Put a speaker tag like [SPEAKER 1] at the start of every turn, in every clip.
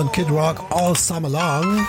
[SPEAKER 1] Und Kid Rock all summer long.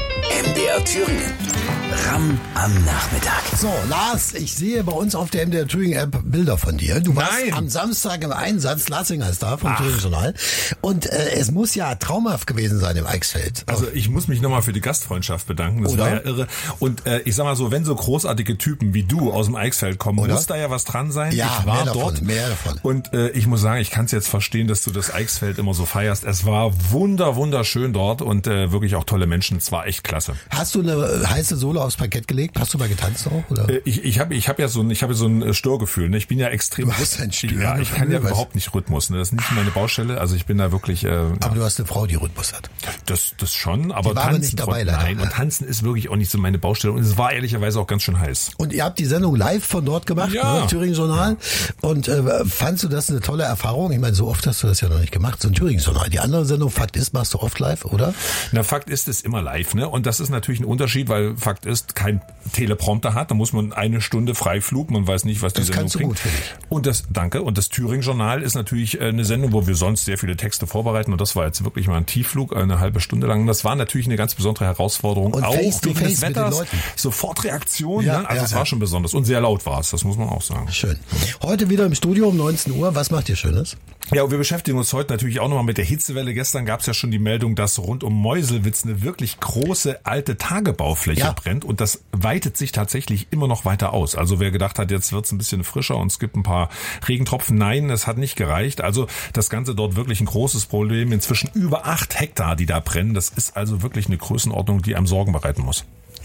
[SPEAKER 2] MDR Thüringen. Ram am Nachmittag.
[SPEAKER 1] So, Lars, ich sehe bei uns auf der MDR Thüringen App Bilder von dir. Du warst am Samstag im Einsatz, Lassinger ist da vom Thüringen Journal. Und es muss ja traumhaft gewesen sein im Eichsfeld.
[SPEAKER 3] Also ich muss mich nochmal für die Gastfreundschaft bedanken. Das war ja irre. Und ich sag mal so, wenn so großartige Typen wie du aus dem Eichsfeld kommen, muss da ja was dran sein.
[SPEAKER 1] Ja,
[SPEAKER 3] ich war
[SPEAKER 1] mehr davon,
[SPEAKER 3] dort.
[SPEAKER 1] mehr davon.
[SPEAKER 3] Und ich muss sagen, ich kann es jetzt verstehen, dass du das Eichsfeld immer so feierst. Es war wunderschön dort und wirklich auch tolle Menschen. Es war echt klasse.
[SPEAKER 1] Hast du eine heiße Sohle aufs Parkett gelegt? Hast du mal getanzt auch? Oder?
[SPEAKER 3] Ich hab ja so ein Störgefühl. Ne? Ich bin ja extrem.
[SPEAKER 1] Du hast ein Störgefühl.
[SPEAKER 3] Ja, ich kann ja überhaupt nicht Rhythmus. Ne? Das ist nicht meine Baustelle. Also ich bin da wirklich.
[SPEAKER 1] Aber du hast eine Frau, die Rhythmus hat.
[SPEAKER 3] Das schon. Aber
[SPEAKER 1] die war
[SPEAKER 3] Tanzen
[SPEAKER 1] aber nicht dabei, leider.
[SPEAKER 3] Nein. Und Tanzen ist wirklich auch nicht so meine Baustelle. Und es war ehrlicherweise auch ganz schön heiß.
[SPEAKER 1] Und ihr habt die Sendung live von dort gemacht,
[SPEAKER 3] ja.
[SPEAKER 1] Ne? Thüringen Journal. Und fandst du das eine tolle Erfahrung? Ich meine, so oft hast du das ja noch nicht gemacht. So ein Thüringen Journal. Die andere Sendung, Fakt ist, machst du oft live, oder?
[SPEAKER 3] Na, Fakt ist immer live, ne? Und das ist natürlich ein Unterschied, weil Fakt ist, kein Teleprompter hat. Da muss man eine Stunde Freiflug. Man weiß nicht, was die Sendung bringt.
[SPEAKER 1] Das kannst du gut, finde ich.
[SPEAKER 3] Danke. Und das Thüringen Journal ist natürlich eine Sendung, wo wir sonst sehr viele Texte vorbereiten. Und das war jetzt wirklich mal ein Tiefflug, eine halbe Stunde lang. Das war natürlich eine ganz besondere Herausforderung.
[SPEAKER 1] Und
[SPEAKER 3] auch
[SPEAKER 1] face to
[SPEAKER 3] wegen
[SPEAKER 1] face
[SPEAKER 3] des
[SPEAKER 1] mit den
[SPEAKER 3] Wetters.
[SPEAKER 1] Leuten.
[SPEAKER 3] Sofortreaktion.
[SPEAKER 1] Ja,
[SPEAKER 3] ne? Also es war schon besonders. Und sehr laut war es. Das muss man auch sagen.
[SPEAKER 1] Schön. Heute wieder im Studio um 19 Uhr. Was macht ihr Schönes?
[SPEAKER 3] Ja, und wir beschäftigen uns heute natürlich auch nochmal mit der Hitzewelle. Gestern gab es ja schon die Meldung, dass rund um Meuselwitz eine wirklich große alte Tagebaufläche brennt. Und das weitet sich tatsächlich immer noch weiter aus. Also wer gedacht hat, jetzt wird's ein bisschen frischer und es gibt ein paar Regentropfen. Nein, es hat nicht gereicht. Also das Ganze dort wirklich ein großes Problem. Inzwischen über 8 Hektar, die da brennen. Das ist also wirklich eine Größenordnung, die einem Sorgen bereiten muss.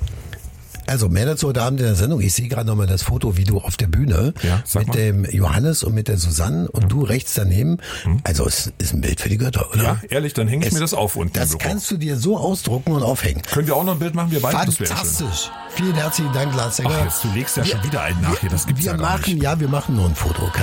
[SPEAKER 1] Also mehr dazu heute Abend in der Sendung. Ich sehe gerade nochmal das Foto, wie du auf der Bühne mit dem Johannes und mit der Susanne und du rechts daneben. Also es ist ein Bild für die Götter, oder?
[SPEAKER 3] Ja, ehrlich, dann hänge ich mir das auf unten.
[SPEAKER 1] Das kannst du dir so ausdrucken und aufhängen.
[SPEAKER 3] Können wir auch noch ein Bild machen? Wir beide?
[SPEAKER 1] Fantastisch. Vielen herzlichen Dank, Lars Segger.
[SPEAKER 3] Ach, jetzt, du legst ja schon wieder einen nach hier. Das gibt's ja gar nicht.
[SPEAKER 1] Wir machen nur ein Foto.